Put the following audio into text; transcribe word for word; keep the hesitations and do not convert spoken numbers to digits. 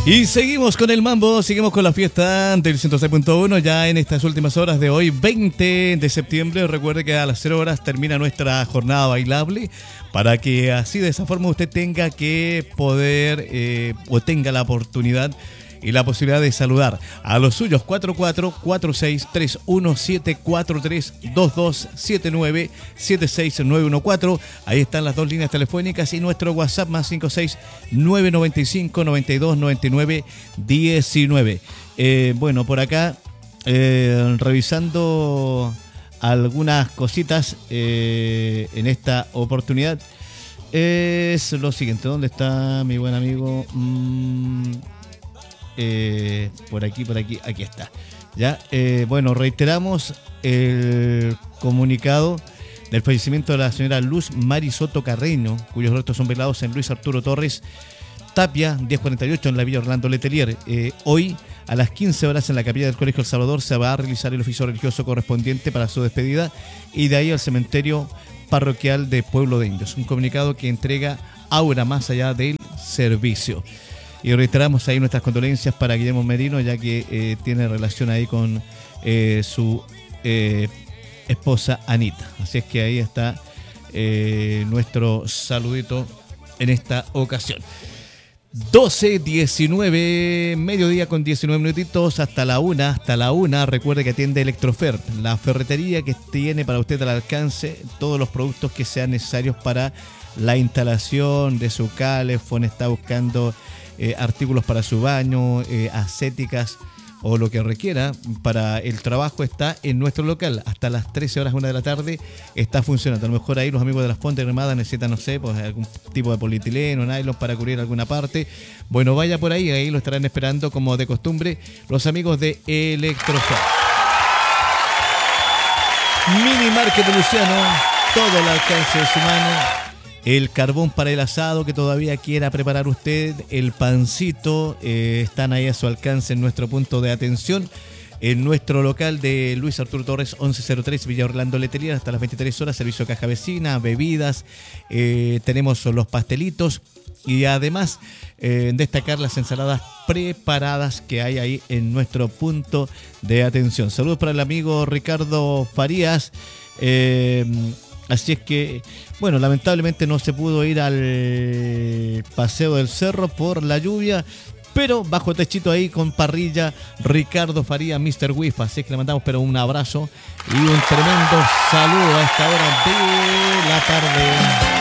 Y seguimos con el mambo, seguimos con la fiesta del ciento seis punto uno ya en estas últimas horas de hoy, veinte de septiembre. Recuerde que a las cero horas termina nuestra jornada bailable para que así de esa forma usted tenga que poder eh, o tenga la oportunidad y la posibilidad de saludar a los suyos. Cuatro cuatro cuatro seis tres uno siete cuatro tres dos dos siete nueve siete seis nueve uno cuatro. Ahí están las dos líneas telefónicas y nuestro WhatsApp más cinco seis nueve nueve cinco nueve dos nueve nueve uno nueve. Eh, bueno, por acá eh, revisando algunas cositas eh, en esta oportunidad es lo siguiente. ¿Dónde está mi buen amigo? Mm, Eh, por aquí, por aquí, aquí está. Ya, eh, bueno, reiteramos el comunicado del fallecimiento de la señora Luz Mari Soto Carreño, cuyos restos son velados en Luis Arturo Torres Tapia, diez cuarenta y ocho, en la Villa Orlando Letelier. Eh, hoy, a las quince horas, en la capilla del Colegio El Salvador, se va a realizar el oficio religioso correspondiente para su despedida y de ahí al cementerio parroquial de Pueblo de Indios. Un comunicado que entrega aura más allá del servicio. Y reiteramos ahí nuestras condolencias para Guillermo Merino, ya que eh, tiene relación ahí con eh, su eh, esposa Anita. Así es que ahí está eh, nuestro saludito en esta ocasión. doce diecinueve, mediodía con diecinueve minutitos, hasta la una, hasta la una. Recuerde que atiende Electrofert, la ferretería que tiene para usted al alcance todos los productos que sean necesarios para la instalación de su calefón. Está buscando Eh, artículos para su baño, eh, ascéticas o lo que requiera para el trabajo. Está en nuestro local hasta las trece horas, una de la tarde está funcionando. A lo mejor ahí los amigos de las Fuentes Armadas necesitan, no sé, pues algún tipo de polietileno, nylon para cubrir alguna parte. Bueno, vaya por ahí, ahí lo estarán esperando como de costumbre los amigos de Electrofert. Mini Market de Luciano, todo al alcance de su mano. El carbón para el asado que todavía quiera preparar usted, el pancito, eh, están ahí a su alcance en nuestro punto de atención, en nuestro local de Luis Arturo Torres, once cero tres, Villa Orlando Letelier, hasta las veintitrés horas, servicio caja vecina, bebidas, eh, tenemos los pastelitos y además eh, destacar las ensaladas preparadas que hay ahí en nuestro punto de atención. Saludos para el amigo Ricardo Farías. Eh, Así es que, bueno, lamentablemente no se pudo ir al Paseo del Cerro por la lluvia, pero bajo techito ahí con parrilla, Ricardo Faría, mister Wifa. Así es que le mandamos pero un abrazo y un tremendo saludo a esta hora de la tarde.